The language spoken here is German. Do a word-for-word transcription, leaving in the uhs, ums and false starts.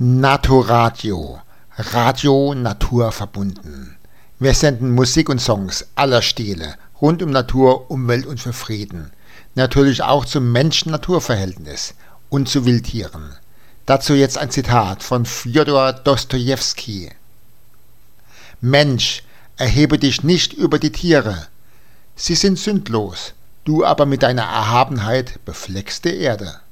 Naturadio, Radio Natur verbunden. Wir senden Musik und Songs aller Stile, rund um Natur, Umwelt und für Frieden. Natürlich auch zum Menschen-Natur-Verhältnis und zu Wildtieren. Dazu jetzt ein Zitat von Fjodor Dostojewski. Mensch, erhebe dich nicht über die Tiere. Sie sind sündlos, du aber mit deiner Erhabenheit befleckst die Erde.